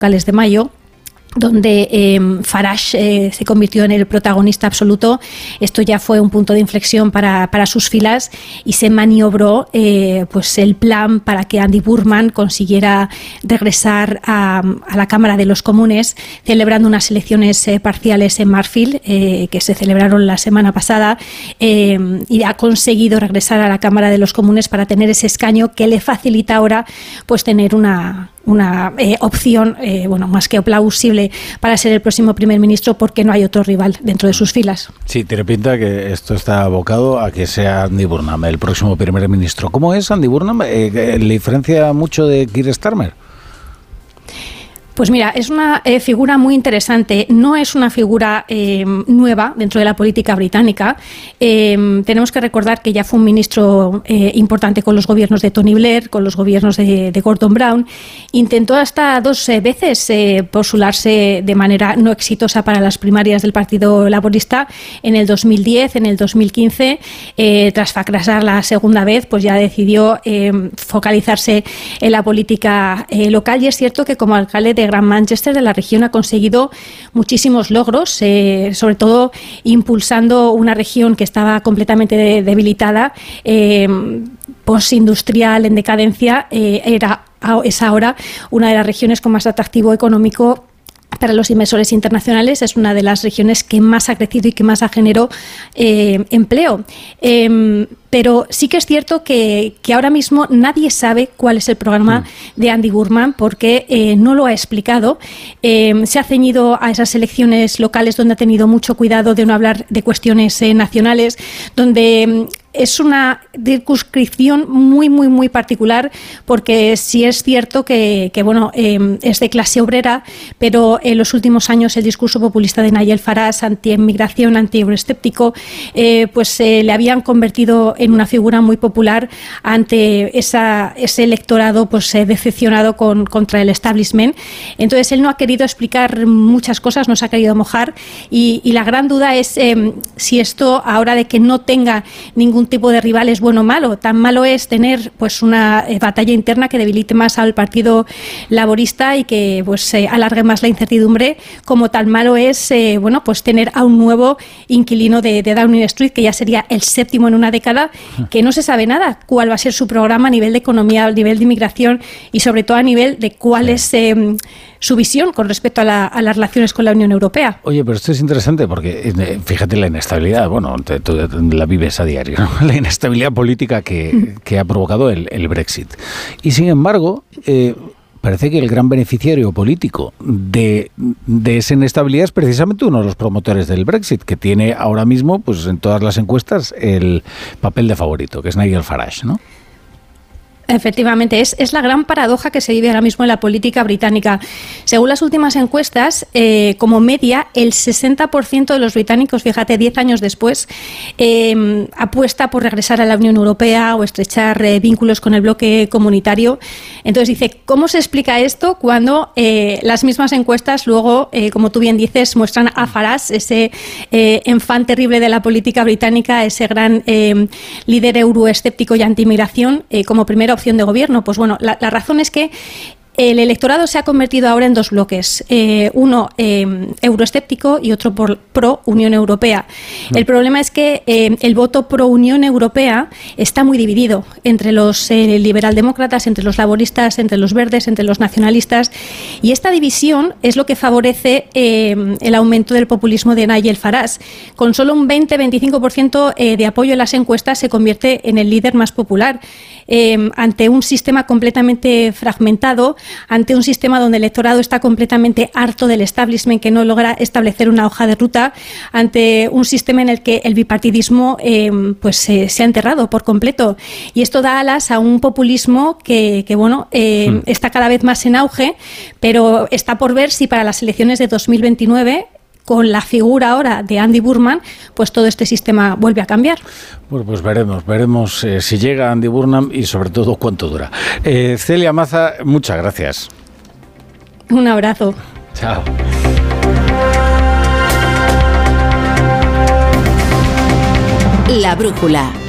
locales de mayo, donde Farage se convirtió en el protagonista absoluto. Esto ya fue un punto de inflexión para sus filas y se maniobró pues el plan para que Andy Burnham consiguiera regresar a la Cámara de los Comunes, celebrando unas elecciones parciales en Marfield que se celebraron la semana pasada, y ha conseguido regresar a la Cámara de los Comunes para tener ese escaño que le facilita ahora pues tener una opción más que plausible para ser el próximo primer ministro, porque no hay otro rival dentro de sus filas. Sí, tiene pinta que esto está abocado a que sea Andy Burnham el próximo primer ministro. ¿Cómo es Andy Burnham? ¿Le diferencia mucho de Keir Starmer? Pues mira, es una figura muy interesante. No es una figura nueva dentro de la política británica. Tenemos que recordar que ya fue un ministro importante con los gobiernos de Tony Blair, con los gobiernos de Gordon Brown. Intentó hasta 2 veces postularse de manera no exitosa para las primarias del Partido Laborista en el 2010, en el 2015. Tras fracasar la segunda vez, pues ya decidió focalizarse en la política local. Y es cierto que como alcalde de Gran Manchester, de la región, ha conseguido muchísimos logros, sobre todo impulsando una región que estaba completamente debilitada, postindustrial, en decadencia. Es ahora una de las regiones con más atractivo económico para los inversores internacionales. Es una de las regiones que más ha crecido y que más ha generado empleo. Pero sí que es cierto que ahora mismo nadie sabe cuál es el programa de Andy Burnham, porque no lo ha explicado. Se ha ceñido a esas elecciones locales donde ha tenido mucho cuidado de no hablar de cuestiones nacionales, donde es una circunscripción muy, muy, muy particular, porque sí es cierto que es de clase obrera, pero en los últimos años el discurso populista de Nigel Farage, anti-inmigración, anti-euroescéptico, le habían convertido en una figura muy popular ante ese electorado decepcionado contra el establishment. Entonces él no ha querido explicar muchas cosas, no se ha querido mojar, y la gran duda es si esto, ahora de que no tenga ningún tipo de rival, es bueno o malo. Tan malo es tener una batalla interna que debilite más al Partido Laborista y que alargue más la incertidumbre, como tan malo es tener a un nuevo inquilino de Downing Street, que ya sería el 7º en una década, que no se sabe nada cuál va a ser su programa a nivel de economía, a nivel de inmigración y sobre todo a nivel de cuál es su visión con respecto a las relaciones con la Unión Europea. Oye, pero esto es interesante porque fíjate la inestabilidad, tú la vives a diario, ¿no? La inestabilidad política que ha provocado el Brexit. Y sin embargo, parece que el gran beneficiario político de esa inestabilidad es precisamente uno de los promotores del Brexit, que tiene ahora mismo, en todas las encuestas, el papel de favorito, que es Nigel Farage, ¿no? Efectivamente, es la gran paradoja que se vive ahora mismo en la política británica. Según las últimas encuestas, como media, el 60% de los británicos, fíjate, 10 años después, apuesta por regresar a la Unión Europea o estrechar vínculos con el bloque comunitario. Entonces dice, ¿cómo se explica esto cuando las mismas encuestas luego, como tú bien dices, muestran a Farage, ese enfant terrible de la política británica, ese gran líder euroescéptico y anti-inmigración, como primera opción de gobierno? Pues bueno, la razón es que el electorado se ha convertido ahora en 2 bloques, uno euroescéptico y otro pro Unión Europea. El problema es que el voto pro Unión Europea está muy dividido entre los liberaldemócratas, entre los laboristas, entre los verdes, entre los nacionalistas, y esta división es lo que favorece el aumento del populismo de Nigel Farage. Con solo un 20-25% de apoyo en las encuestas se convierte en el líder más popular. Ante un sistema completamente fragmentado, ante un sistema donde el electorado está completamente harto del establishment que no logra establecer una hoja de ruta, ante un sistema en el que el bipartidismo se ha enterrado por completo. Y esto da alas a un populismo que está cada vez más en auge, pero está por ver si para las elecciones de 2029, con la figura ahora de Andy Burnham, todo este sistema vuelve a cambiar. Bueno, pues veremos si llega Andy Burnham y sobre todo cuánto dura. Celia Maza, muchas gracias. Un abrazo. Chao. La brújula.